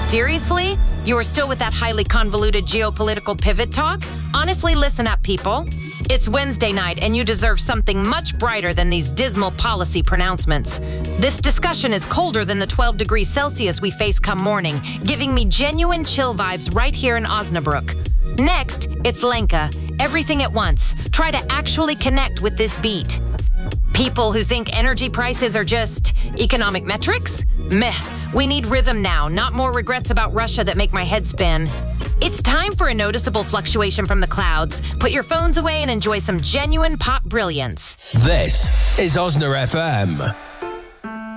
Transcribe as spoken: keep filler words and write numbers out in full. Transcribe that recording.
Seriously? You are still with that highly convoluted geopolitical pivot talk? Honestly, listen up, people. It's Wednesday night, and you deserve something much brighter than these dismal policy pronouncements. This discussion is colder than the twelve degrees Celsius we face come morning, giving me genuine chill vibes right here in Osnabrück. Next, it's Lenka. Everything at once. Try to actually connect with this beat. People who think energy prices are just economic metrics? Meh. We need rhythm now, not more regrets about Russia that make my head spin. It's time for a noticeable fluctuation from the clouds. Put your phones away and enjoy some genuine pop brilliance. This is Osna F M.